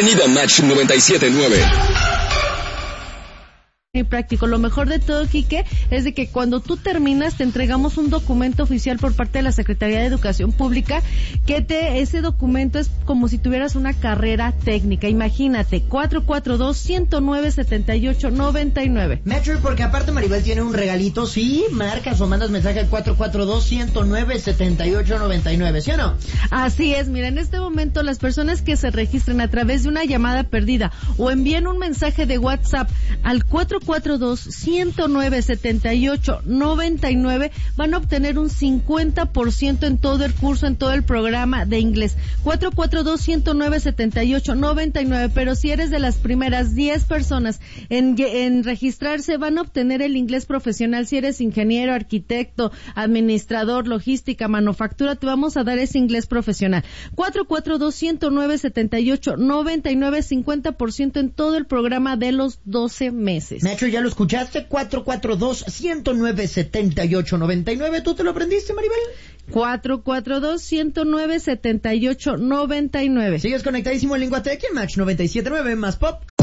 Bienvenido a Match 97.9. Y práctico. Lo mejor de todo, Quique, es de que cuando tú terminas te entregamos un documento oficial por parte de la Secretaría de Educación Pública ese documento es como si tuvieras una carrera técnica. Imagínate, 442-109-7899. Metro, porque aparte Maribel tiene un regalito, sí, marcas o mandas mensaje al 442-109-7899, ¿sí o no? Así es, mira, en este momento las personas que se registren a través de una llamada perdida o envíen un mensaje de WhatsApp al 442-109-7899 van a obtener un 50% en todo el curso, en todo el programa de inglés. 442-109-7899, pero si eres de las primeras 10 personas en registrarse, van a obtener el inglés profesional. Si eres ingeniero, arquitecto, administrador, logística, manufactura, te vamos a dar ese inglés profesional. 442-109-7899, 50% en todo el programa de los 12 meses. Metro, ¿ya lo escuchaste? 442-109-7899. ¿Tú te lo aprendiste, Maribel? 442-109-7899. Sigues conectadísimo en Lengua Tech en Match 97.9 más Pop.